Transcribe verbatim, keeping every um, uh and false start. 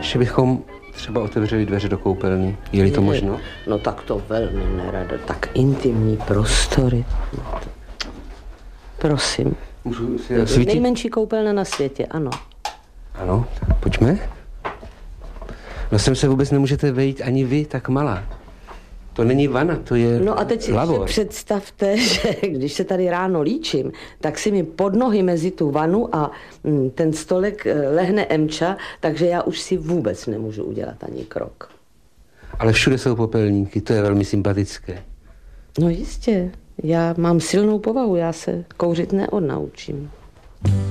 Ještě bychom třeba otevřeli dveře do koupelny. Je-li to možno? No tak to velmi nerada. Tak intimní prostory. Prosím. Můžu si svítit? Nejmenší koupelna na světě, ano. Ano, tak pojďme. No sem se vůbec nemůžete vejít ani vy, tak malá. To není vana, to je No a teď si lavor. představte, že když se tady ráno líčím, tak si mi pod nohy mezi tu vanu a mm, ten stolek lehne Emča, takže já už si vůbec nemůžu udělat ani krok. Ale všude jsou popelníky, to je velmi sympatické. No jistě, já mám silnou povahu, já se kouřit neodnaučím.